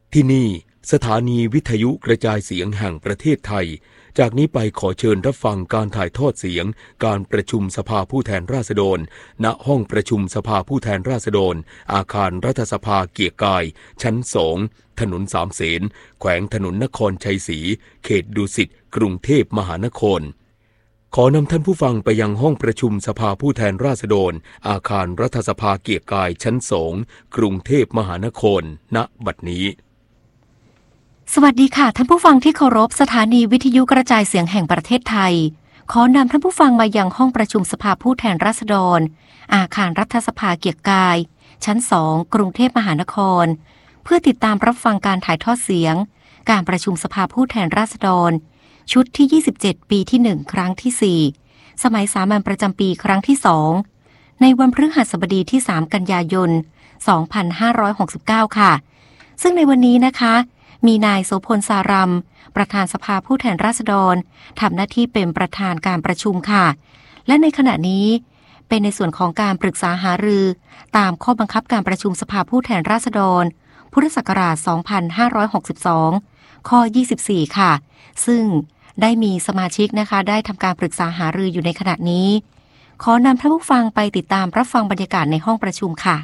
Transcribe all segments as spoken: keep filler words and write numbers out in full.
ที่นี่สถานีวิทยุกระจายเสียงแห่งประเทศไทยจากนี้ไปขอเชิญรับฟังการถ่ายทอดเสียงการประชุมสภาผู้แทนราษฎรณห้องประชุมสภาผู้แทนราษฎรอาคารรัฐสภาเกียรติกายชั้นสองถนนสามเสนแขวงถนนนครชัยศรีเขตดุสิตกรุงเทพมหานครขอนำท่านผู้ฟังไปยังห้องประชุมสภาผู้แทนราษฎรอาคารรัฐสภาเกียรติกายชั้นสองกรุงเทพมหานครณบัดนี้สวัสดีค่ะท่านผู้ฟังที่เคารพสถานีวิทยุกระจายเสียงแห่งประเทศไทยขอนำท่านผู้ฟังมายังห้องประชุมสภาผู้แทนราษฎรอาคารรัฐสภาเกียรติกายชั้นสองกรุงเทพมหานครเพื่อติดตามรับฟังการถ่ายทอดเสียงการประชุมสภาผู้แทนราษฎรชุดที่ยี่สิบเจ็ดปีที่หนึ่งครั้งที่สี่สมัยสามัญประจำปีครั้งที่สองในวันพฤหัสบดีที่สามกันยายนสองพันห้าร้อยหกสิบเก้าค่ะซึ่งในวันนี้นะคะมีนายโสพลสารัมประธานสภาผู้แทนราษฎรทำหน้าที่เป็นประธานการประชุมค่ะและในขณะนี้เป็นในส่วนของการปรึกษาหารือตามข้อบังคับการประชุมสภาผู้แทนราษฎรพุทธศักราชสองพันห้าร้อยหกสิบสองข้อยี่สิบสี่ค่ะซึ่งได้มีสมาชิกนะคะได้ทำการปรึกษาหารืออยู่ในขณะนี้ขอนำท่านผู้ฟังไปติดตามรับฟังบรรยากาศในห้องประชุมค่ะ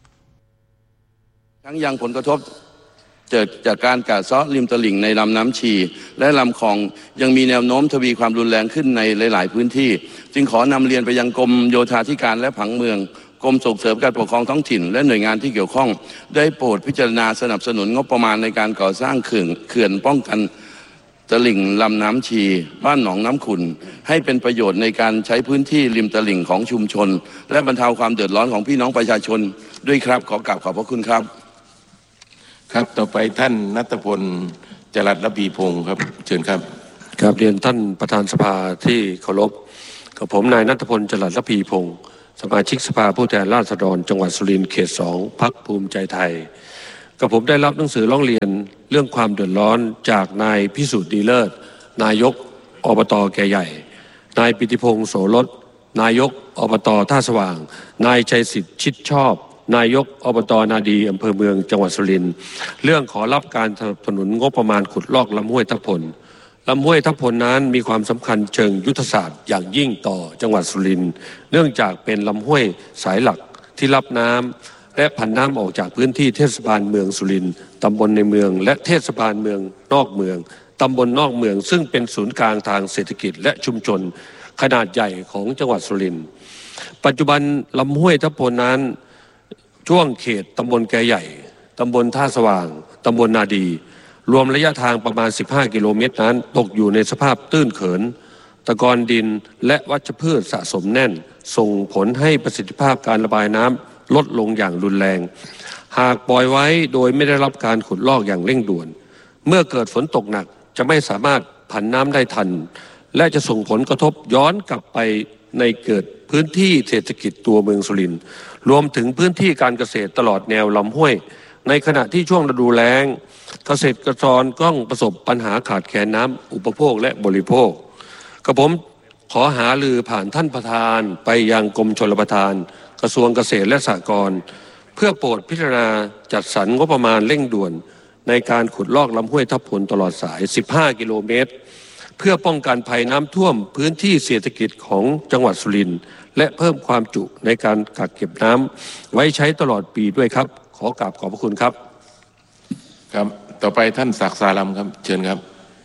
ทั้งยังผลกระทบเกิดจากการกัดเซาะริมตลิ่งในลำน้ำชีและลำคลองยังมีแนวโน้มทวีความรุนแรงขึ้นในหลายๆพื้นที่จึงขอนำเรียนไปยังกรมโยธาธิการและผังเมืองกรมส่งเสริมการปกครองท้องถิ่นและหน่วยงานที่เกี่ยวข้องได้โปรดพิจารณาสนับสนุนงบประมาณในการก่อสร้างเขื่อนเขื่อนป้องกันตลิ่งลำน้ำชีบ้านหนองน้ำขุ่นให้เป็นประโยชน์ในการใช้พื้นที่ริมตลิ่งของชุมชนและบรรเทาความเดือดร้อนของพี่น้องประชาชนด้วยครับขอกราบขอบพระคุณครับครับต่อไปท่านณัฐพล จรัสระพีพงศ์ครับเชิญครับครับเรียนท่านประธานสภาที่เคารพกับผมนายณัฐพล จรัสระพีพงศ์สมาชิกสภาผู้แทนราษฎรจังหวัดสุรินทร์เขตสองพรรคภูมิใจไทยกับผมได้รับหนังสือร้องเรียนเรื่องความเดือดร้อนจากนายพิสุทธิ์ดีเลิศนายกอบต.แก่ใหญ่นายปิติพงศ์โสรสนายกอบต.ท่าสว่างนายชัยสิทธิ์ชิดชอบนายกอบต.นาดีอำเภอเมืองจังหวัดสุรินทร์เรื่องขอรับการสนับสนุนงบประมาณขุดลอกลำห้วยทับพลลำห้วยทับพลนั้นมีความสำคัญเชิงยุทธศาสตร์อย่างยิ่งต่อจังหวัดสุรินทร์เนื่องจากเป็นลำห้วยสายหลักที่รับน้ำและผันน้ำออกจากพื้นที่เทศบาลเมืองสุรินทร์ตำบลในเมืองและเทศบาลเมืองนอกเมืองตำบลนอกเมืองซึ่งเป็นศูนย์กลางทางเศรษฐกิจและชุมชนขนาดใหญ่ของจังหวัดสุรินทร์ปัจจุบันลำห้วยทับพลนั้นช่วงเขตตำบลแก่ใหญ่ตำบลท่าสว่างตำบลนาดีรวมระยะทางประมาณสิบห้ากิโลเมตรนั้นตกอยู่ในสภาพตื้นเขินตะกอนดินและวัชพืชสะสมแน่นส่งผลให้ประสิทธิภาพการระบายน้ำลดลงอย่างรุนแรงหากปล่อยไว้โดยไม่ได้รับการขุดลอกอย่างเร่งด่วนเมื่อเกิดฝนตกหนักจะไม่สามารถผันน้ำได้ทันและจะส่งผลกระทบย้อนกลับไปในเกิดพื้นที่เศรษฐกิจตัวเมืองสุรินทร์รวมถึงพื้นที่การเกษตรตลอดแนวลำห้วยในขณะที่ช่วงฤดูแล้งเกษตรกรต้องประสบปัญหาขาดแคลนน้ำอุปโภคและบริโภคกระผมขอหารือผ่านท่านประธานไปยังกรมชลประทานกระทรวงเกษตรและสหกรณ์เพื่อโปรดพิจารณาจัดสรรงบประมาณเร่งด่วนในการขุดลอกลำห้วยทับพลตลอดสายสิบห้ากิโลเมตรเพื่อป้องกันภัยน้ำท่วมพื้นที่เศรษฐกิจของจังหวัดสุรินทร์และเพิ่มความจุในการกักเก็บน้ำไว้ใช้ตลอดปีด้วยครับขอกราบขอบพระคุณครับครับต่อไปท่านศักดิ์สารัมครับเชิญครับ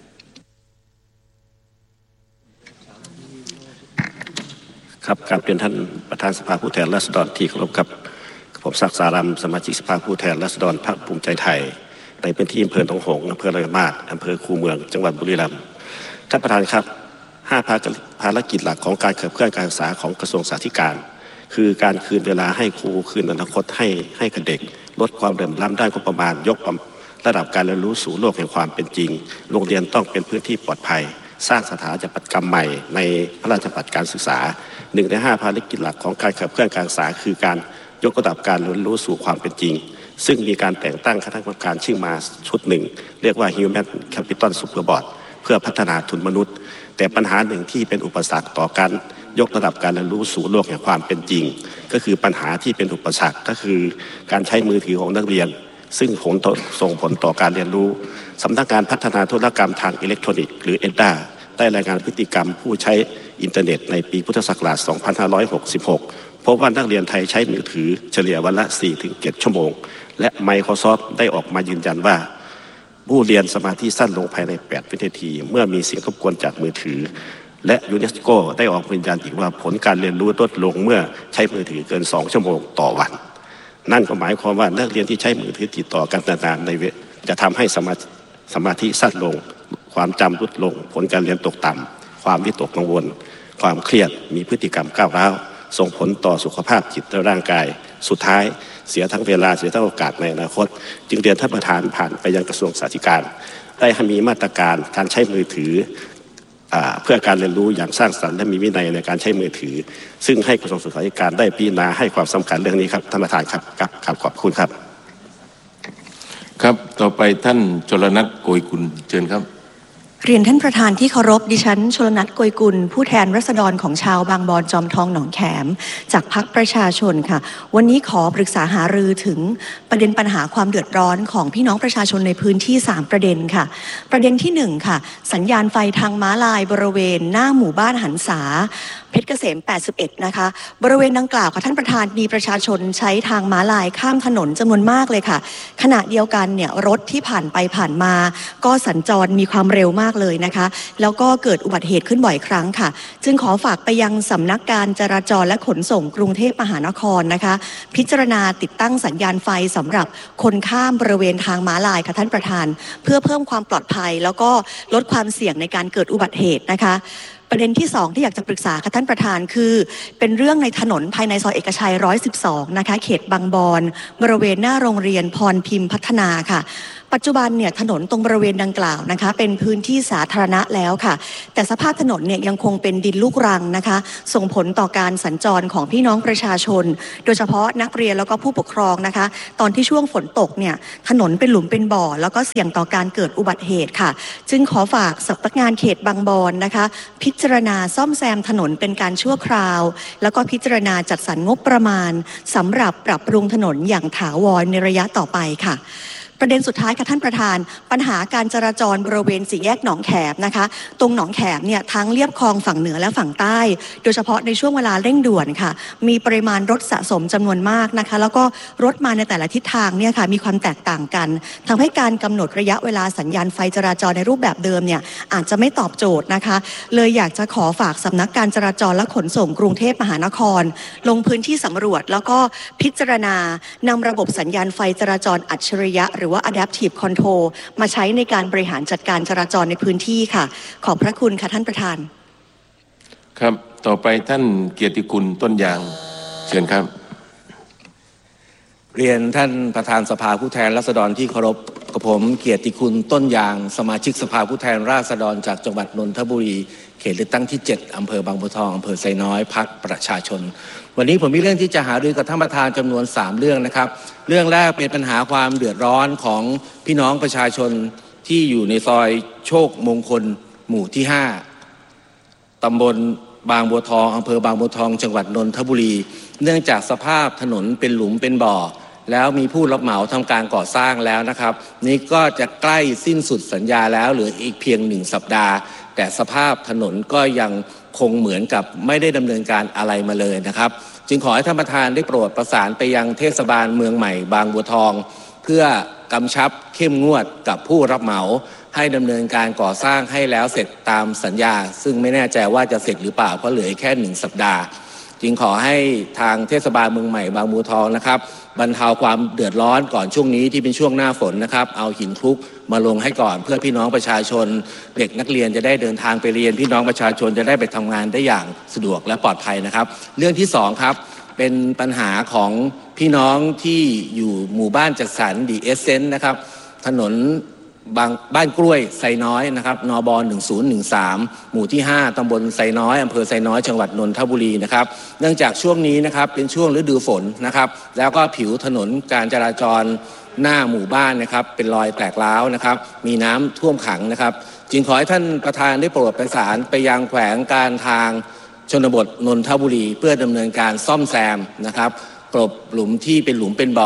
ครับกราบเรียนท่านประธานสภาผู้แทนราษฎรที่เคารพครับผมศักดิ์สารัมสมาชิกสภาผู้แทนราษฎรพรรคภูมิใจไทยในพื้นที่อำเภอหนองหงส์อำเภอระมาดอำเภอคูเมืองจังหวัดบุรีรัมย์ท่านประธานครับห้าภารกิจหลักของการขับเคลื่อนการศึกษาของกระทรวงศึกษาธิการคือการคืนเวลาให้ครูคืนอนาคตให้ให้กับเด็กลดความเหลื่อมล้ำด้านงบประมาณยกระดับการเรียนรู้สู่โลกแห่งความเป็นจริงโรงเรียนต้องเป็นพื้นที่ปลอดภัยสร้างสถาปัตยกรรมใหม่ในพระราชบัญญัติการศึกษาหนึ่งในห้าภารกิจหลักของการขับเคลื่อนการศึกษาคือการยกระดับการเรียนรู้สู่ความเป็นจริงซึ่งมีการแต่งตั้งคณะกรรมการชื่อมาชุดหนึ่งเรียกว่า Human Capital Superboard เพื่อพัฒนาทุนมนุษย์แต่ปัญหาหนึ่งที่เป็นอุปสรรคต่อการยกระดับการเรียนรู้สู่โลกแห่งความเป็นจริงก็คือปัญหาที่เป็นอุปสรรคก็คือการใช้มือถือของนักเรียนซึ่งผลส่งผลต่อการเรียนรู้สำนักงานพัฒนาธุรกรรมทางอิเล็กทรอนิกส์หรือ เอ ดี เอ ได้รายงานพฤติกรรมผู้ใช้อินเทอร์เน็ตในปีพุทธศักราช สองพันห้าร้อยหกสิบหก พบว่านักเรียนไทยใช้มือถือเฉลี่ยวันละ สี่ถึงเจ็ด ชั่วโมงและ Microsoft ได้ออกมายืนยันว่าผู้เรียนสมาธิสั้นลงภายใน แปด วินาทีเมื่อมีเสียงรบกวนจากมือถือและยูเนสโกได้ออกยืนยันอีกว่าผลการเรียนรู้ลดลงเมื่อใช้มือถือเกิน สอง ชั่วโมงต่อวันนั่นก็หมายความว่านักเรียนที่ใช้มือถือติดต่อกันนานๆในจะทำให้สมาสมาธิสั้นลงความจำลดลงผลการเรียนตกต่ำความวิตกกังวลความเครียดมีพฤติกรรมก้าวร้าวส่งผลต่อสุขภาพจิตและร่างกายสุดท้ายเสียทั้งเวลาเสียทั้งโอกาสในอนาคตจึงเรียนท่านประธานผ่านไปยังกระทรวงศึกษาธิการได้ให้มีมาตรการการใช้มือถือเพื่อการเรียนรู้อย่างสร้างสรรค์และมีวินัยในการใช้มือถือซึ่งให้กระทรวงศึกษาธิการได้พิจารณาให้ความสำคัญเรื่องนี้ครับท่านประธานครับครับขอบคุณครับครับต่อไปท่านชลนัทโกยกุลเชิญครับเรียนท่านประธานที่เคารพดิฉันชลนัทโกยกุลผู้แทนราษฎรของชาวบางบอนจอมทองหนองแขมจากพรรคประชาชนค่ะวันนี้ขอปรึกษาหารือถึงประเด็นปัญหาความเดือดร้อนของพี่น้องประชาชนในพื้นที่สามประเด็นค่ะประเด็นที่หนึ่งค่ะสัญญาณไฟทางม้าลายบริเวณหน้าหมู่บ้านหันษาเพชรเกษมแปดสิบเอ็ดนะคะบริเวณดังกล่าวค่ะท่านประธานมีประชาชนใช้ทางม้าลายข้ามถนนจำนวนมากเลยค่ะขณะเดียวกันเนี่ยรถที่ผ่านไปผ่านมาก็สัญจรมีความเร็วมากเลยนะคะแล้วก็เกิดอุบัติเหตุขึ้นบ่อยครั้งค่ะจึงขอฝากไปยังสำนักการจราจรและขนส่งกรุงเทพมหานครนะคะพิจารณาติดตั้งสัญญาณไฟสำหรับคนข้ามบริเวณทางม้าลายค่ะท่านประธานเพื่อเพิ่มความปลอดภัยแล้วก็ลดความเสี่ยงในการเกิดอุบัติเหตุนะคะประเด็นที่สองที่อยากจะปรึกษาค่ะท่านประธานคือเป็นเรื่องในถนนภายในซอยเอกชัยหนึ่งร้อยสิบสองนะคะเขตบางบอนบริเวณหน้าโรงเรียนพรพิมพ์พัฒนาค่ะปัจจุบันเนี่ยถนนตรงบริเวณดังกล่าวนะคะเป็นพื้นที่สาธารณะแล้วค่ะแต่สภาพถนนเนี่ยยังคงเป็นดินลูกรังนะคะส่งผลต่อการสัญจรของพี่น้องประชาชนโดยเฉพาะนักเรียนแล้วก็ผู้ปกครองนะคะตอนที่ช่วงฝนตกเนี่ยถนนเป็นหลุมเป็นบ่อแล้วก็เสี่ยงต่อการเกิดอุบัติเหตุค่ะจึงขอฝากสำนักงานเขตบางบอนนะคะพิจารณาซ่อมแซมถนนเป็นการชั่วคราวแล้วก็พิจารณาจัดสรรงบประมาณสำหรับปรับปรุงถนนอย่างถาวรในระยะต่อไปค่ะประเด็นสุดท้ายค่ะท่านประธานปัญหาการจราจรบริเวณสี่แยกหนองแขมนะคะตรงหนองแขมเนี่ยทั้งเลียบคลองฝั่งเหนือและฝั่งใต้โดยเฉพาะในช่วงเวลาเร่งด่วนค่ะมีปริมาณรถสะสมจำนวนมากนะคะแล้วก็รถมาในแต่ละทิศทางเนี่ยค่ะมีความแตกต่างกันทำให้การกำหนดระยะเวลาสัญญาณไฟจราจรในรูปแบบเดิมเนี่ยอาจจะไม่ตอบโจทย์นะคะเลยอยากจะขอฝากสำนักการจราจรและขนส่งกรุงเทพมหานครลงพื้นที่สำรวจแล้วก็พิจารณานำระบบสัญญาณไฟจราจรอัจฉริยะหรือว่า Adaptive Control มาใช้ในการบริหารจัดการจราจรในพื้นที่ค่ะขอบพระคุณค่ะท่านประธานครับต่อไปท่านเกียรติกุลต้นยางเชิญครับเรียนท่านประธานสภาผู้แทนราษฎรที่เคารพกับผมเกียรติกุลต้นยางสมาชิกสภาผู้แทนราษฎรจากจังหวัดนนทบุรีเขตเลือกตั้งที่เจ็ดอำเภอบางบัวทองอำเภอไซน้อยพรรคประชาชนวันนี้ผมมีเรื่องที่จะหารือกับท่านประธานจำนวนสามเรื่องนะครับเรื่องแรกเป็นปัญหาความเดือดร้อนของพี่น้องประชาชนที่อยู่ในซอยโชคมงคลหมู่ที่ห้าตำบลบางบัวทองอำเภอบางบัวทองจังหวัดนนทบุรีเนื่องจากสภาพถนนเป็นหลุมเป็นบ่อแล้วมีผู้รับเหมาทำการก่อสร้างแล้วนะครับนี่ก็จะใกล้สิ้นสุดสัญญาแล้วเหลืออีกเพียงหนึ่งสัปดาห์แต่สภาพถนนก็ยังคงเหมือนกับไม่ได้ดำเนินการอะไรมาเลยนะครับจึงขอให้ท่านประธานได้โปรดประสานไปยังเทศบาลเมืองใหม่บางบัวทองเพื่อกำชับเข้มงวดกับผู้รับเหมาให้ดำเนินการก่อสร้างให้แล้วเสร็จตามสัญญาซึ่งไม่แน่ใจว่าจะเสร็จหรือเปล่าเพราะเหลือแค่หนึ่งสัปดาห์จึงขอให้ทางเทศบาลเมืองใหม่บางบัวทองนะครับบรรเทาความเดือดร้อนก่อนช่วงนี้ที่เป็นช่วงหน้าฝนนะครับเอาหินคลุกมาลงให้ก่อนเพื่อพี่น้องประชาชนเด็กนักเรียนจะได้เดินทางไปเรียนพี่น้องประชาชนจะได้ไปทำงานได้อย่างสะดวกและปลอดภัยนะครับเรื่องที่สองครับเป็นปัญหาของพี่น้องที่อยู่หมู่บ้านจัดสรรดีเอสเซนนะครับถนนบางบ้านกล้วยไซน้อยนะครับนบหนึ่งศูนย์หนึ่งสามหมู่ที่ห้าตำบลไซน้อยอำเภอไซน้อยจังหวัดนนทบุรีนะครับเนื่องจากช่วงนี้นะครับเป็นช่วงฤดูฝนนะครับแล้วก็ผิวถนนการจราจรหน้าหมู่บ้านนะครับเป็นรอยแตกร้าวนะครับมีน้ำท่วมขังนะครับจึงขอให้ท่านประธานได้โปรดประสานไปยังแขวงการทางชนบทนนทบุรีเพื่อดำเนินการซ่อมแซมนะครับกลบหลุมที่เป็นหลุมเป็นบ่อ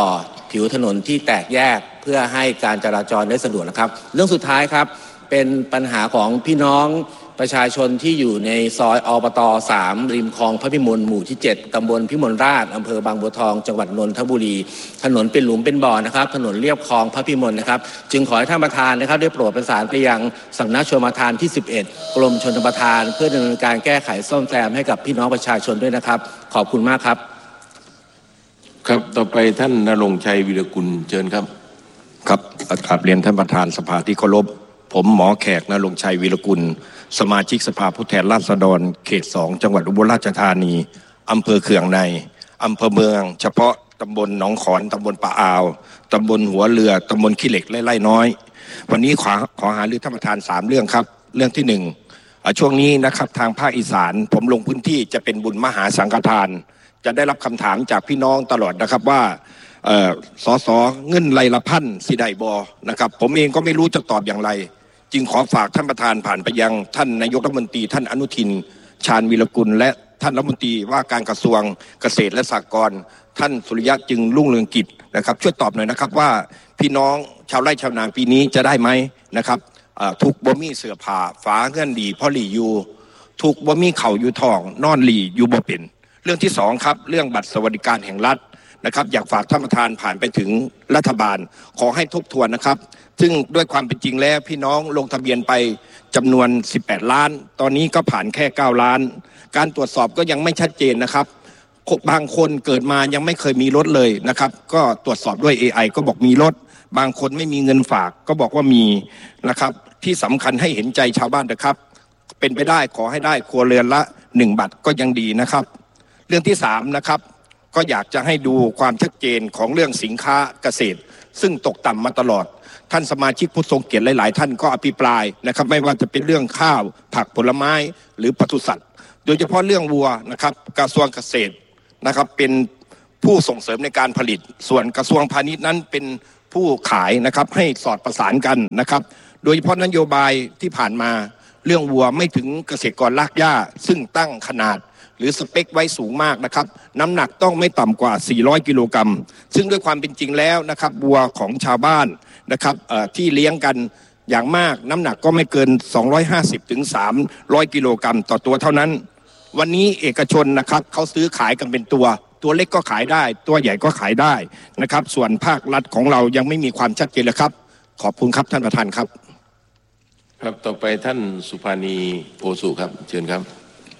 ผิวถนนที่แตกแยกเพื่อให้การจราจรได้สะดวกนะครับเรื่องสุดท้ายครับเป็นปัญหาของพี่น้องประชาชนที่อยู่ในซอยอบตสามริมคลองพระพิมลหมู่ที่เจ็ดตำบลพิมลราชอำเภอบางบัวทองจังหวัดนนทบุรีถนนเป็นหลุมเป็นบ่อนะครับถนนเลียบคลองพระพิมลนะครับจึงขอให้ท่านประธานนะครับได้โปรดประสานไปยังสำนักชลประทานที่สิบเอ็ดกรมชลประทานเพื่อดำเนินการแก้ไขซ่อมแซมให้กับพี่น้องประชาชนด้วยนะครับขอบคุณมากครับครับต่อไปท่านณรงค์ชัยวีรกุลเชิญครับครับกราบเรียนท่านประธานสภาที่เคารพผมหมอแขกณรงค์ชัยวีรกุลสมาชิกสภาผู้แทนราษฎรเขตสองจังหวัดอุบลราชธานีอำเภอเขื่องในอำเภอเมืองเฉพาะตำบลหนองขอนตำบลป่าอ่าวตำบลหัวเรือตำบลขี้เหล็กและไร่น้อยวันนี้ขอขอหารือท่านประธานสามเรื่องครับเรื่องที่หนึ่งช่วงนี้นะครับทางภาคอีสานผมลงพื้นที่จะเป็นบุญมหาสังฆทานจะได้รับคำถามจากพี่น้องตลอดนะครับว่าสสเงินไรละพันสิได้บอนะครับผมเองก็ไม่รู้จะตอบอย่างไรจึงขอฝากท่านประธานผ่านไปยังท่านนายกรัฐมนตรีท่านอนุทินชาญวีรกุลและท่านรัฐมนตรีว่าการกระทรวงเกษตรและสหกรณ์ท่านสุริยะจึงรุ่งเรืองกิจนะครับช่วยตอบหน่อยนะครับว่าพี่น้องชาวไร่ชาวนาปีนี้จะได้ไหมนะครับถูกบ่มีเสือผ่าฝาเงื่อนดีพ่อหลีอยู่ถูกบ่มีเข่าอยู่ทองนอนหลีอยู่บ่เป็นเรื่องที่สองครับเรื่องบัตรสวัสดิการแห่งรัฐนะครับอยากฝากท่านประธานผ่านไปถึงรัฐบาลขอให้ทบทวนนะครับซึ่งด้วยความเป็นจริงแล้วพี่น้องลงทะเบียนไปจำนวนสิบแปดล้านตอนนี้ก็ผ่านแค่เก้าล้านการตรวจสอบก็ยังไม่ชัดเจนนะครับบางคนเกิดมายังไม่เคยมีรถเลยนะครับก็ตรวจสอบด้วย เอ ไอ ก็บอกมีรถบางคนไม่มีเงินฝากก็บอกว่ามีนะครับที่สำคัญให้เห็นใจชาวบ้านนะครับเป็นไปได้ขอให้ได้ครัวเรือนละหนึ่งบัตรก็ยังดีนะครับเรื่องที่สามนะครับก็อยากจะให้ดูความชัดเจนของเรื่องสินค้าเกษตรซึ่งตกต่ำมาตลอดท่านสมาชิกผู้ทรงเกียรติหลายๆท่านก็อภิปรายนะครับไม่ว่าจะเป็นเรื่องข้าวผักผลไม้หรือปศุสัตว์โดยเฉพาะเรื่องวัวนะครับกระทรวงเกษตรนะครับเป็นผู้ส่งเสริมในการผลิตส่วนกระทรวงพาณิชย์นั้นเป็นผู้ขายนะครับให้สอดประสานกันนะครับโดยเฉพาะนโยบายที่ผ่านมาเรื่องวัวไม่ถึงเกษตรกรรากหญ้าซึ่งตั้งขนาดหรือสเปคไว้สูงมากนะครับน้ำหนักต้องไม่ต่ำกว่าสี่ร้อยกิโลกรัมซึ่งด้วยความเป็นจริงแล้วนะครับวัวของชาวบ้านนะครับที่เลี้ยงกันอย่างมากน้ำหนักก็ไม่เกินสองร้อยห้าสิบถึงสามร้อยกิโลกรัมต่อตัวเท่านั้นวันนี้เอกชนนะครับเขาซื้อขายกันเป็นตัวตัวเล็กก็ขายได้ตัวใหญ่ก็ขายได้นะครับส่วนภาครัฐของเรายังไม่มีความชัดเจนเลยครับขอบคุณครับท่านประธานครับครับต่อไปท่านสุภานีโพสุครับเชิญครับ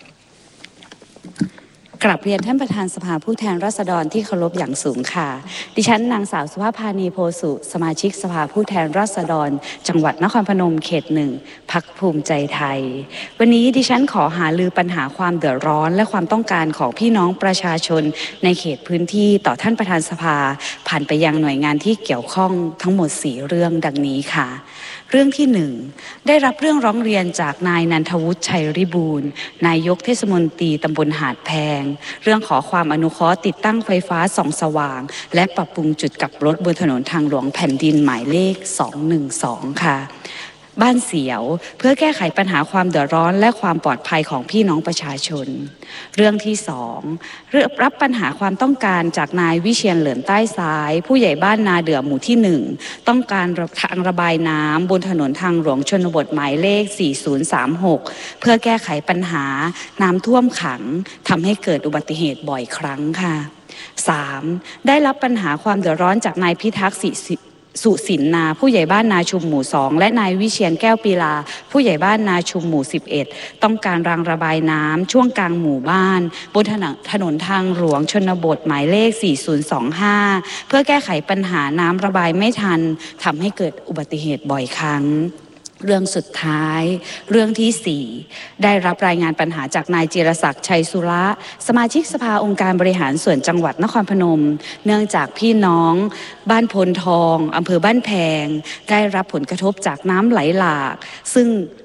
กราบเรียนท่านประธานสภาผู้แทนราษฎรที่เคารพอย่างสูงค่ะดิฉันนางสาวสุภาพานีโพสุสมาชิกสภาผู้แทนราษฎรจังหวัดนครพนมเขตหนึ่งพรรคภูมิใจไทยวันนี้ดิฉันขอหารือปัญหาความเดือดร้อนและความต้องการของพี่น้องประชาชนในเขตพื้นที่ต่อท่านประธานสภาผ่านไปยังหน่วยงานที่เกี่ยวข้องทั้งหมดสี่เรื่องดังนี้ค่ะเรื่องที่หนึ่งได้รับเรื่องร้องเรียนจากนายนันทวุฒิชัยริบูรณ์นายกเทศมนตรีตำบลหาดแพงเรื่องขอความอนุเคราะห์ติดตั้งไฟฟ้าส่องสว่างและปรับปรุงจุดกลับรถบนถนนทางหลวงแผ่นดินหมายเลขสองหนึ่งสองค่ะบ้านเสียวเพื่อแก้ไขปัญหาความเดือดร้อนและความปลอดภัยของพี่น้องประชาชนเรื่องที่สองรับปัญหาความต้องการจากนายวิเชียรเหลือนใต้ซ้ายผู้ใหญ่บ้านนาเดือหมู่ที่หนึ่งต้องการทางระบายน้ำบนถนนทางหลวงชนบทหมายเลขสี่ศูนย์สามหกเพื่อแก้ไขปัญหาน้ำท่วมขังทำให้เกิดอุบัติเหตุบ่อยครั้งค่ะสามได้รับปัญหาความเดือดร้อนจากนายพิทักษ์สุสินนาผู้ใหญ่บ้านนาชุมหมู่สองและนายวิเชียรแก้วปีลาผู้ใหญ่บ้านนาชุมหมู่สิบเอ็ดต้องการรางระบายน้ำช่วงกลางหมู่บ้านบนถนนถนนทางหลวงชนบทหมายเลขสี่ศูนย์สองห้าเพื่อแก้ไขปัญหาน้ำระบายไม่ทันทำให้เกิดอุบัติเหตุบ่อยครั้งเรื่องสุดท้ายเรื่องที่สี่ได้รับรายงานปัญหาจากนายจิรศักดิ์ชัยสุระสมาชิกสภาองค์การบริหารส่วนจังหวัดนครพนมเนื่องจากพี่น้องบ้านพลทองอำเภอบ้านแพงได้รับผลกระทบจากน้ำไหลหลากซึ่ง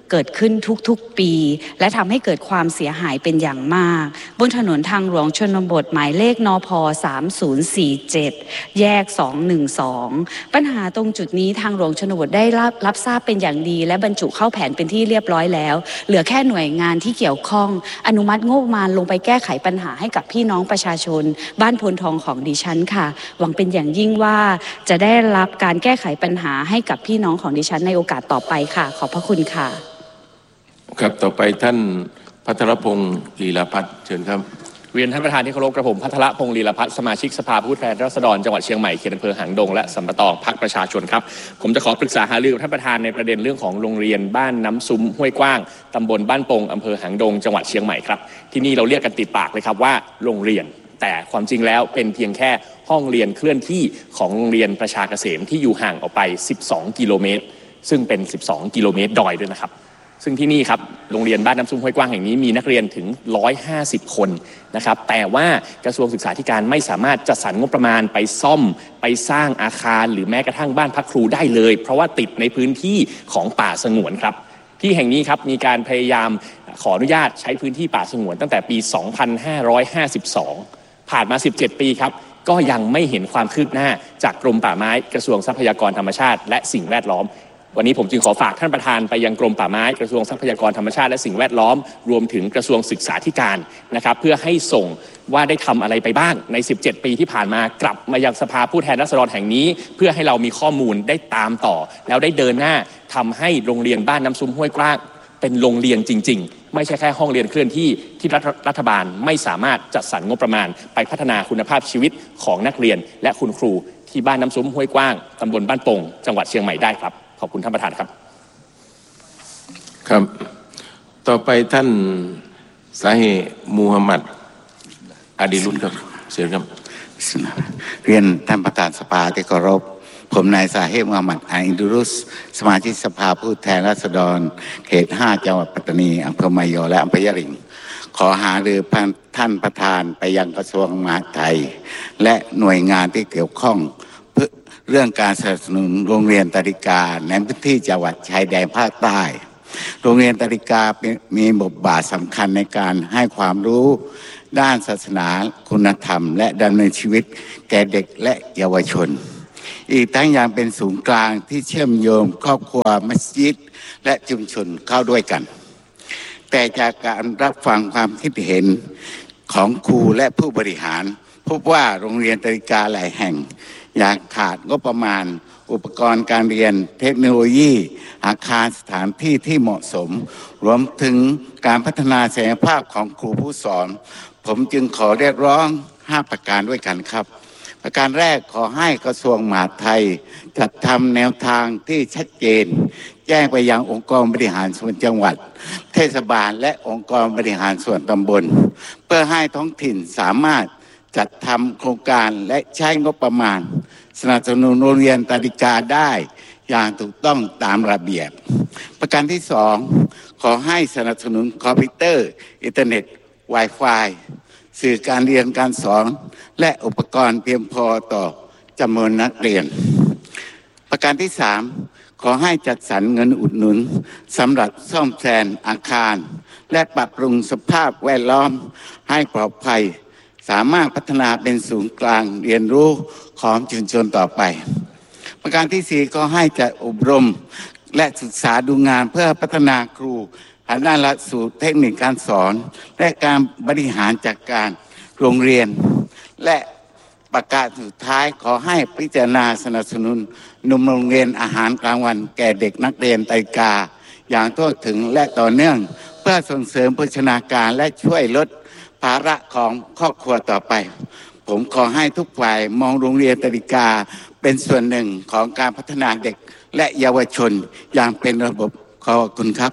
เกิดขึ้นทุกๆปีและทำให้เกิดความเสียหายเป็นอย่างมากบนถนนทางหลวงชนบทหมายเลขนพสามศูนย์สี่เจ็ดแยกสองหนึ่งสองปัญหาตรงจุดนี้ทางหลวงชนบทได้รับรับทราบเป็นอย่างดีและบรรจุเข้าแผนเป็นที่เรียบร้อยแล้วเหลือแค่หน่วยงานที่เกี่ยวข้องอนุมัติงบประมาณลงไปแก้ไขปัญหาให้กับพี่น้องประชาชนบ้านพลทองของดิฉันค่ะหวังเป็นอย่างยิ่งว่าจะได้รับการแก้ไขปัญหาให้กับพี่น้องของดิฉันในโอกาสต่อไปค่ะขอบพระคุณค่ะครับต่อไปท่านภัทรพงศ์ลีลาภัทรเชิญครับเรียนท่านประธานที่เคารพกระผมภัทรพงศ์ลีลาภัทรสมาชิกสภาผู้แทนราษฎรจังหวัดเชียงใหม่เขตอำเภอหางดงและสัมปะตองพรรคประชาชนครับผมจะขอปรึกษาหารือกับท่านประธานในประเด็นเรื่องของโรงเรียนบ้านน้ำซุ้มห้วยกว้างตำบลบ้านปงอำเภอหางดงจังหวัดเชียงใหม่ครับที่นี่เราเรียกกันติดปากเลยครับว่าโรงเรียนแต่ความจริงแล้วเป็นเพียงแค่ห้องเรียนเคลื่อนที่ของโรงเรียนประชาเกษมที่อยู่ห่างออกไปสิบสองกิโลเมตรซึ่งเป็นสิบสองกิโลเมตรดอยด้วยนะครับซึ่งที่นี่ครับโรงเรียนบ้านน้ำซุ้มห้วยกว้างแห่งนี้มีนักเรียนถึงหนึ่งร้อยห้าสิบคนนะครับแต่ว่ากระทรวงศึกษาธิการไม่สามารถจัดสรรงบประมาณไปซ่อมไปสร้างอาคารหรือแม้กระทั่งบ้านพักครูได้เลยเพราะว่าติดในพื้นที่ของป่าสงวนครับที่แห่งนี้ครับมีการพยายามขออนุญาตใช้พื้นที่ป่าสงวนตั้งแต่ปีสองพันห้าร้อยห้าสิบสองผ่านมาสิบเจ็ดปีครับก็ยังไม่เห็นความคืบหน้าจากกรมป่าไม้กระทรวงทรัพยากรธรรมชาติและสิ่งแวดล้อมวันนี้ผมจึงขอฝากท่านประธานไปยังกรมป่าไม้กระทรวงทรัพยากรธรรมชาติและสิ่งแวดล้อมรวมถึงกระทรวงศึกษาธิการนะครับเพื่อให้ส่งว่าได้ทำอะไรไปบ้างในสิบเจ็ดปีที่ผ่านมากลับมายังสภาผู้แทนราษฎรแห่งนี้เพื่อให้เรามีข้อมูลได้ตามต่อแล้วได้เดินหน้าทำให้โรงเรียนบ้านน้ำซุ้มห้วยกว้างเป็นโรงเรียนจริงๆไม่ใช่แค่ห้องเรียนเคลื่อนที่ที่รัฐบาลไม่สามารถจัดสรรงบประมาณไปพัฒนาคุณภาพชีวิตของนักเรียนและคุณครูที่บ้านน้ำซุ้มห้วยกว้างตำบลบ้านปงจังหวัดเชียงใหม่ได้ครับขอบคุณท่านประธานครับครับต่อไปท่านสาเหมูฮัมหมัดอาดิลุนครับเชิญครับเรียนท่านประธานสภาที่เคารพผมนายสาเหมูฮัมหมัดอาอินดุรุสสมาชิกสภาผู้แทนราษฎรเขตห้าจังหวัดปัตตานีอำเภอมายอและอำเภอยะริงขอหารือท่านประธานไปยังกระทรวงมหาดไทยและหน่วยงานที่เกี่ยวข้องเพื่อเรื่องการสนับสนุนโรงเรียนตาริกาในพื้นที่จังหวัดชายแดนภาคใต้โรงเรียนตาริกามีบทบาทสำคัญในการให้ความรู้ด้านศาสนาคุณธรรมและดำเนินชีวิตแก่เด็กและเยาวชนอีกทั้งยังเป็นศูนย์กลางที่เชื่อมโยงครอบครัวมัสยิดและชุมชนเข้าด้วยกันแต่จากการรับฟังความคิดเห็นของครูและผู้บริหารพบว่าโรงเรียนตาริกาหลายแห่งยังขาดงบประมาณอุปกรณ์การเรียนเทคโนโลยีอาคารสถานที่ที่เหมาะสมรวมถึงการพัฒนาศักยภาพของครูผู้สอนผมจึงขอเรียกร้องห้าประการด้วยกันครับประการแรกขอให้กระทรวงมหาดไทยจัดทำแนวทางที่ชัดเจนแจ้งไปยังองค์กรบริหารส่วนจังหวัดเทศบาลและองค์กรบริหารส่วนตำบลเพื่อให้ท้องถิ่นสามารถจัดทำโครงการและใช้งบประมาณสนับสนุนโรงเรียนตาริกาได้อย่างถูกต้องตามระเบียบประการที่สองขอให้สนับสนุนคอมพิวเตอร์อินเทอร์เน็ต Wi-Fi สื่อการเรียนการสอนและอุปกรณ์เพียงพอต่อจำนวนนักเรียนประการที่สามขอให้จัดสรรเงินอุดหนุนสำหรับซ่อมแซมอาคารและปรับปรุงสภาพแวดล้อมให้ปลอดภัยสามารถพัฒนาเป็นศูนย์กลางเรียนรู้ของชุมชนต่อไปประการที่สี่ก็ให้จัดอบรมและศึกษาดูงานเพื่อพัฒนาครูหันด้านหลักสูตรเทคนิคการสอนและการบริหารจัดการโรงเรียนและประกาศสุดท้ายขอให้พิจารณาสนับสนุนนมโรงเรียนอาหารกลางวันแก่เด็กนักเรียนตาริกาอย่างทั่วถึงและต่อเนื่องเพื่อส่งเสริมโภชนาการและช่วยลดภาระของครอบครัวต่อไปผมขอให้ทุกฝ่ายมองโรงเรียนตาริกาเป็นส่วนหนึ่งของการพัฒนาเด็กและเยาวชนอย่างเป็นระบบขอบคุณครับ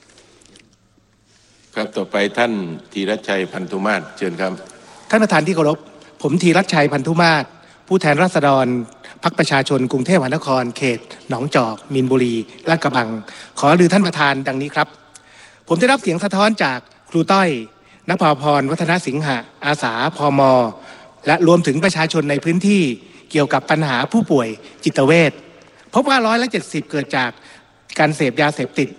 ครับต่อไปท่านธีรชัยพันธุมาศเชิญครับท่านประธานที่เคารพผมธีรชัยพันธุมาศผู้แทนราษฎรพรรคประชาชนกรุงเทพมหานครเขตหนองจอกมีนบุรีลาดกระบังขอหรือท่านประธานดังนี้ครับผมได้รับเสียงสะท้อนจากครูต้อยนภาพรวัฒนสิงหะอาสาพมและรวมถึงประชาชนในพื้นที่เกี่ยวกับปัญหาผู้ป่วยจิตเวชพบว่าร้อยละเจ็ดสิบเกิดจากการเสพยาเสพติด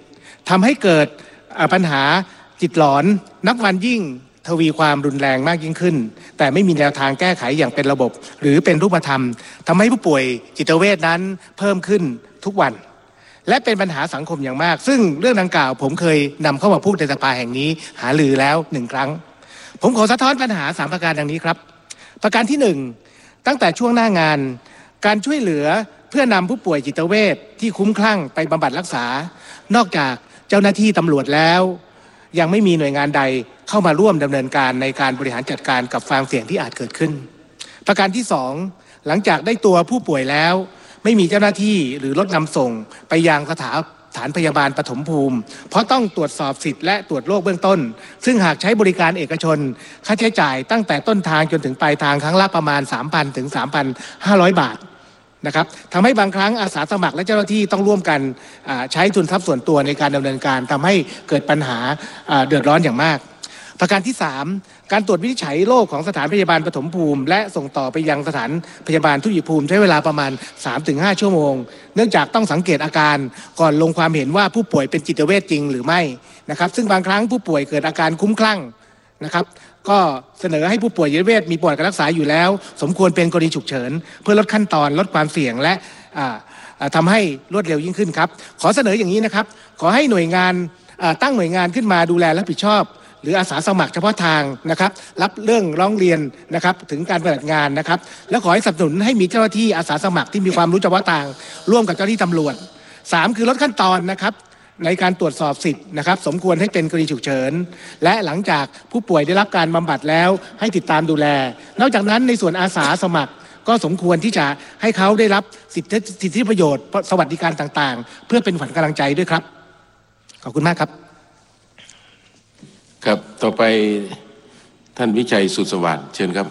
ทำให้เกิดปัญหาจิตหลอนนับวันยิ่งทวีความรุนแรงมากยิ่งขึ้นแต่ไม่มีแนวทางแก้ไขอย่างเป็นระบบหรือเป็นรูปธรรมทำให้ผู้ป่วยจิตเวชนั้นเพิ่มขึ้นทุกวันและเป็นปัญหาสังคมอย่างมากซึ่งเรื่องดังกล่าวผมเคยนำเข้ามาพูดในสภาแห่งนี้หารือแล้วหนึ่งครั้งผมขอสะท้อนปัญหาสามประการดังนี้ครับประการที่หนึ่งตั้งแต่ช่วงหน้างานการช่วยเหลือเพื่อนำผู้ป่วยจิตเวชที่คุ้มคลั่งไปบำบัดรักษานอกจากเจ้าหน้าที่ตำรวจแล้วยังไม่มีหน่วยงานใดเข้ามาร่วมดำเนินการในการบริหารจัดการกับความเสี่ยงที่อาจเกิดขึ้นประการที่สองหลังจากได้ตัวผู้ป่วยแล้วไม่มีเจ้าหน้าที่หรือรถนำส่งไปยังสถานฐานพยาบาลปฐมภูมิเพราะต้องตรวจสอบสิทธิ์และตรวจโรคเบื้องต้นซึ่งหากใช้บริการเอกชนค่าใช้จ่ายตั้งแต่ต้นทางจนถึงปลายทางครั้งละประมาณ สามพัน ถึง สามพันห้าร้อย บาทนะครับทำให้บางครั้งอาสาสมัครและเจ้าหน้าที่ต้องร่วมกันใช้ทุนทรัพย์ส่วนตัวในการดำเนินการทำให้เกิดปัญหาเดือดร้อนอย่างมากประการที่สามการตรวจวินิจฉัยโรคของสถานพยาบาลปฐมภูมิและส่งต่อไปยังสถานพยาบาลทุติยภูมิใช้เวลาประมาณ สามถึงห้า ชั่วโมงเนื่องจากต้องสังเกตอาการก่อนลงความเห็นว่าผู้ป่วยเป็นจิตเวชจริงหรือไม่นะครับซึ่งบางครั้งผู้ป่วยเกิดอาการคลุ้มคลั่งนะครับก็เสนอให้ผู้ป่วยจิตเวชมีประวัติการรักษาอยู่แล้วสมควรเป็นกรณีฉุกเฉินเพื่อลดขั้นตอนลดความเสี่ยงและทำให้รวดเร็วยิ่งขึ้นครับขอเสนออย่างนี้นะครับขอให้หน่วยงานตั้งหน่วยงานขึ้นมาดูแลรับผิดชอบหรืออาสาสมัครเฉพาะทางนะครับรับเรื่องร้องเรียนนะครับถึงการปฏิบัติงานนะครับและขอให้สนับสนุนให้มีเจ้าหน้าที่อาสาสมัครที่มีความรู้เฉพาะทางร่วมกับเจ้าหน้าที่ตำรวจสามคือลดขั้นตอนนะครับในการตรวจสอบสิทธิ์นะครับสมควรให้เป็นกรณีฉุกเฉินและหลังจากผู้ป่วยได้รับการบำบัดแล้วให้ติดตามดูแลนอกจากนั้นในส่วนอาสาสมัครก็สมควรที่จะให้เขาได้รับสิทธิสิทธิประโยชน์สวัสดิการต่างๆเพื่อเป็นขวัญกำลังใจด้วยครับขอบคุณมากครับครับต่อไปท่านวิชัยสุขสวัสดิ์เชิญครับ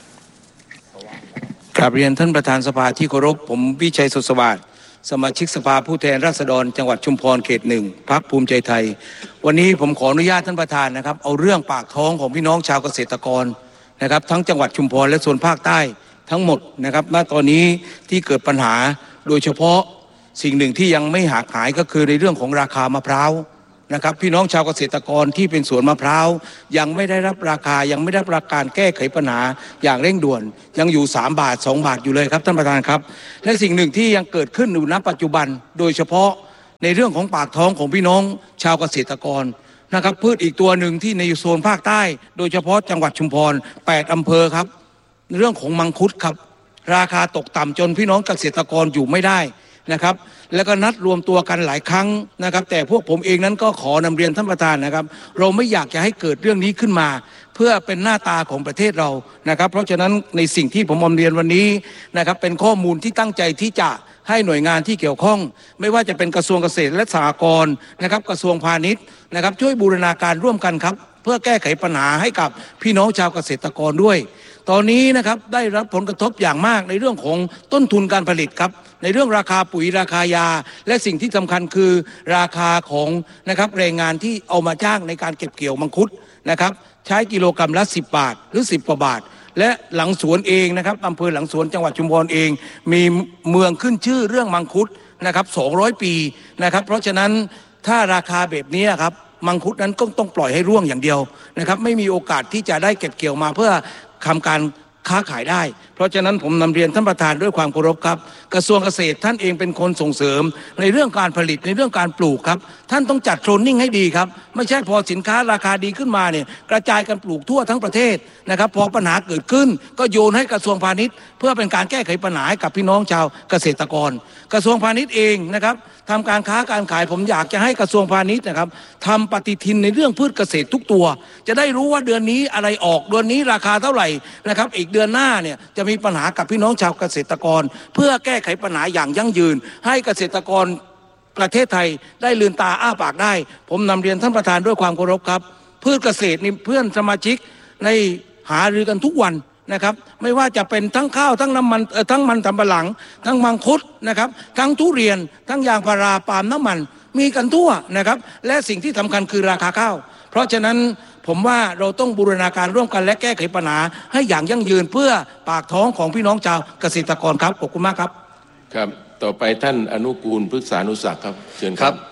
กราบเรียนท่านประธานสภาที่เคารพผมวิชัยสุขสวัสดิ์สมาชิกสภาผู้แทนราษฎรจังหวัดชุมพรเขตหนึ่งพรรคภูมิใจไทยวันนี้ผมขออนุญาตท่านประธานนะครับเอาเรื่องปากท้องของพี่น้องชาวเกษตรกรนะครับทั้งจังหวัดชุมพรและส่วนภาคใต้ทั้งหมดนะครับณตอนนี้ที่เกิดปัญหาโดยเฉพาะสิ่งหนึ่งที่ยังไม่หายหายก็คือในเรื่องของราคามะพร้าวนะครับพี่น้องชาวเกษตรกรที่เป็นสวนมะพร้าวยังไม่ได้รับราคายังไม่ได้รับการแก้ไขปัญหาอย่างเร่งด่วนยังอยู่สามบาทสองบาทอยู่เลยครับท่านประธานครับและสิ่งหนึ่งที่ยังเกิดขึ้นอยู่ณปัจจุบันโดยเฉพาะในเรื่องของปากท้องของพี่น้องชาวเกษตรกรนะครับพืชอีกตัวหนึ่งที่ในโซนภาคใต้โดยเฉพาะจังหวัดชุมพรแปดอำเภอครับเรื่องของมังคุดครับราคาตกต่ำจนพี่น้องเกษตรกรอยู่ไม่ได้นะครับแล้วก็นัดรวมตัวกันหลายครั้งนะครับแต่พวกผมเองนั้นก็ขอนำเรียนท่านประธานนะครับเราไม่อยากจะให้เกิดเรื่องนี้ขึ้นมาเพื่อเป็นหน้าตาของประเทศเรานะครับเพราะฉะนั้นในสิ่งที่ผมนำเรียนวันนี้นะครับเป็นข้อมูลที่ตั้งใจที่จะให้หน่วยงานที่เกี่ยวข้องไม่ว่าจะเป็นกระทรวงเกษตรและสหกรณ์นะครับกระทรวงพาณิชย์นะครับช่วยบูรณาการร่วมกันครับเพื่อแก้ไขปัญหาให้กับพี่น้องชาวเกษตรกรด้วยตอนนี้นะครับได้รับผลกระทบอย่างมากในเรื่องของต้นทุนการผลิตครับในเรื่องราคาปุ๋ยราคายาและสิ่งที่สำคัญคือราคาของนะครับแรงงานที่เอามาจ้างในการเก็บเกี่ยวมังคุดนะครับใช้กิโลกรัมละสิบบาทหรือสิบกว่าบาทและหลังสวนเองนะครับอำเภอหลังสวนจังหวัดชุมพรเองมีเมืองขึ้นชื่อเรื่องมังคุดนะครับสองร้อยปีนะครับเพราะฉะนั้นถ้าราคาแบบนี้ครับมังคุดนั้นก็ต้องปล่อยให้ร่วงอย่างเดียวนะครับไม่มีโอกาสที่จะได้เก็บเกี่ยวมาเพื่อทำการค้าขายได้เพราะฉะนั้นผมนำเรียนท่านประธานด้วยความเคารพครับกระทรวงเกษตรท่านเองเป็นคนส่งเสริมในเรื่องการผลิตในเรื่องการปลูกครับท่านต้องจัดโทรนนิ่งให้ดีครับไม่ใช่พอสินค้าราคาดีขึ้นมาเนี่ยกระจายกันปลูกทั่วทั้งประเทศนะครับพอปัญหาเกิดขึ้นก็โยนให้กระทรวงพาณิชย์เพื่อเป็นการแก้ไขปัญหาให้กับพี่น้องชาวเกษตรกรกระทรวงพาณิชย์เองนะครับทำการค้าการขายผมอยากจะให้กระทรวงพาณิชย์นะครับทำปฏิทินในเรื่องพืชเกษตรทุกตัวจะได้รู้ว่าเดือนนี้อะไรออกเดือนนี้ราคาเท่าไหร่นะครับอีกเดือนหน้าเนี่ยจะมีปัญหากับพี่น้องชาวเกษตรกรเพื่อแก้ไขปัญหาอย่างยั่งยืนให้เกษตรกรประเทศไทยได้ลืมตาอ้าปากได้ผมนำเรียนท่านประธานด้วยความเคารพครับพืชเกษตรนี่เพื่อนสมาชิกในหารือกันทุกวันนะครับไม่ว่าจะเป็นทั้งข้าวทั้งน้ำมันทั้งมันสำปะหลังทั้งมังคุดนะครับทั้งทุเรียนทั้งยางพาราปาล์มน้ำมันมีกันทั่วนะครับและสิ่งที่สำคัญคือราคาข้าวเพราะฉะนั้นผมว่าเราต้องบูรณาการร่วมกันและแก้ไขปัญหาให้อย่างยั่งยืนเพื่อปากท้องของพี่น้องชาวเกษตรกรครับขอบคุณมากครับครับต่อไปท่านอนุกูลพฤกษานุศักดิ์ครับเชิญครับ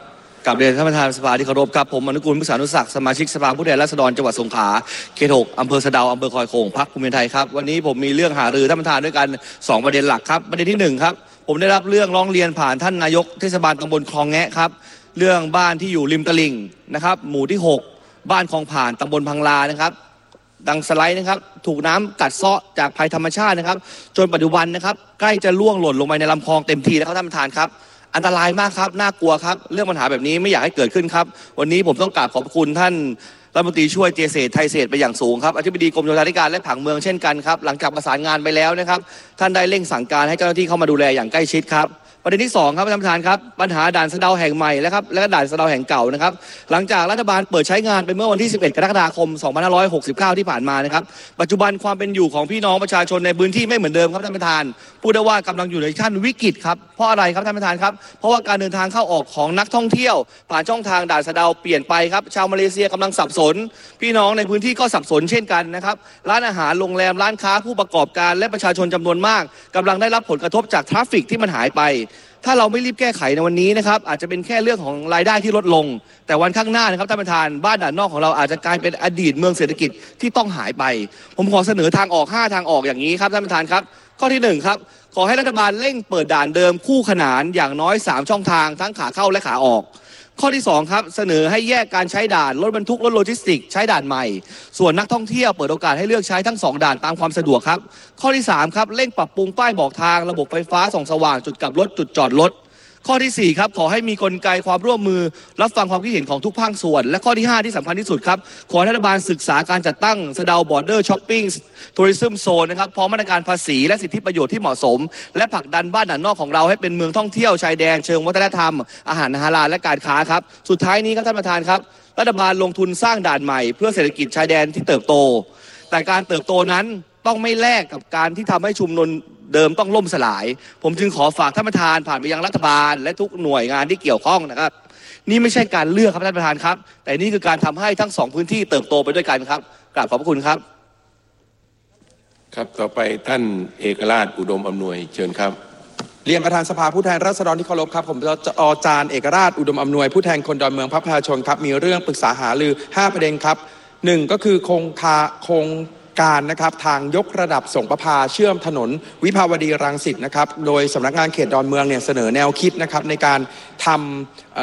กับเรียนท่านประธานสภาที่เคารพครับผมอนุกูลพุทธานุศักดิ์สมาชิกสภาผู้แทนราษฎรจังหวัดสงขลาเขตหกอำเภอสะเดาอำเภอคอยโขงพรรคภูมิใจไทยครับวันนี้ผมมีเรื่องหารือท่านประธานด้วยกันสองประเด็นหลักครับประเด็นที่หนึ่งครับผมได้รับเรื่องร้องเรียนผ่านท่านนายกเทศบาลตำบลคลองแงะครับเรื่องบ้านที่อยู่ริมตลิ่งนะครับหมู่ที่หกบ้านคลองผ่านตำบลพังลานะครับดังสไลด์นะครับถูกน้ำกัดเซาะจากภัยธรรมชาตินะครับจนปัจจุบันนะครับใกล้จะล่วงหล่นลงไปในลำคลองเต็มทีแล้วครับท่านประธานครับอันตรายมากครับน่ากลัวครับเรื่องปัญหาแบบนี้ไม่อยากให้เกิดขึ้นครับวันนี้ผมต้องกราบขอบคุณท่านรัฐมนตรีช่วยเจษฎรไทยเศรษฐ์ไปอย่างสูงครับอธิบดีกรมโยธาธิการและผังเมืองเช่นกันครับหลังจากประสานงานไปแล้วนะครับท่านได้เร่งสั่งการให้เจ้าหน้าที่เข้ามาดูแลอย่างใกล้ชิดครับประเด็นที่สองครับท่านประธานครับปัญหาด่านสะเดาแห่งใหม่และครับและก็ด่านสะเดาแห่งเก่านะครับหลังจากรัฐบาลเปิดใช้งานไปเมื่อวันที่สิบเอ็ดกรกฎาคมสองพันห้าร้อยหกสิบเก้าที่ผ่านมานะครับปัจจุบันความเป็นอยู่ของพี่น้องประชาชนในพื้นที่ไม่เหมือนเดิมครับท่านประธานพูดได้ว่ากำลังอยู่ในขั้นวิกฤตครับเพราะอะไรครับท่านประธานครับเพราะว่าการเดินทางเข้าออกของนักท่องเที่ยวผ่านช่องทางด่านสะเดาเปลี่ยนไปครับชาวมาเลเซียกำลังสับสนพี่น้องในพื้นที่ก็สับสนเช่นกันนะครับร้านอาหารโรงแรมร้านค้าผู้ประกอบการและประชาชนจำนวนมากกำลังได้รับผลกระทบจากทราฟฟิกที่มันหายไปถ้าเราไม่รีบแก้ไขในวันนี้นะครับอาจจะเป็นแค่เรื่องของรายได้ที่ลดลงแต่วันข้างหน้านะครับท่านประธานบ้านด่านนอกของเราอาจจะกลายเป็นอดีตเมืองเศรษฐกิจที่ต้องหายไปผมขอเสนอทางออกห้าทางออกอย่างนี้ครับท่านประธานครับข้อที่หนึ่งครับขอให้รัฐบาลเร่งเปิดด่านเดิมคู่ขนานอย่างน้อยสามช่องทางทั้งขาเข้าและขาออกข้อที่สองครับเสนอให้แยกการใช้ด่านรถบรรทุกรถโลจิสติกใช้ด่านใหม่ส่วนนักท่องเที่ยวเปิดโอกาสให้เลือกใช้ทั้งสองด่านตามความสะดวกครับข้อที่สามครับเร่งปรับปรุงป้ายบอกทางระบบไฟฟ้าส่องสว่างจุดกลับรถจุดจอดรถข้อที่สี่ครับขอให้มีกลไกความร่วมมือรับฟังความคิดเห็นของทุกภาคส่วนและข้อที่ห้าที่สำคัญที่สุดครับขอให้รัฐบาลศึกษาการจัดตั้งสะเดาบอร์เดอร์ช้อปปิ้งทัวริซึมโซนนะครับพร้อมมาตรการภาษีและสิทธิประโยชน์ที่เหมาะสมและผลักดันบ้านด่านนอกของเราให้เป็นเมืองท่องเที่ยวชายแดนเชิงวัฒนธรรมอาหารฮาลาลและการค้าครับสุดท้ายนี้ครับท่านประธานครับรัฐบาลลงทุนสร้างด่านใหม่เพื่อเศรษฐกิจชายแดนที่เติบโตแต่การเติบโตนั้นต้องไม่แลกกับการที่ทำให้ชุมนุมเดิมต้องล่มสลายผมจึงขอฝากท่านประธานผ่านไปยังรัฐบาลและทุกหน่วยงานที่เกี่ยวข้องนะครับนี่ไม่ใช่การเลือกครับท่านประธานครับแต่นี่คือการทำให้ทั้งสองพื้นที่เติบโตไปด้วยกันครับกราบขอบพระคุณครับครับต่อไปท่านเอกราชอุดมอำนวยเชิญครับเรียนประธานสภาผู้แทนราษฎรที่เคารพครับผมจะอจารย์เอกราชอุดมอำนวยผู้แทนคนดอนเมืองพรรคประชาชนครับมีเรื่องปรึกษาหารือห้าประเด็นครับหนึ่งก็คือโครงคาโครงการนะครับทางยกระดับส่งประภาเชื่อมถนนวิภาวดีรังสิตนะครับโดยสำนักงานเขตดอนเมืองเนี่ยเสนอแนวคิดนะครับในการทำ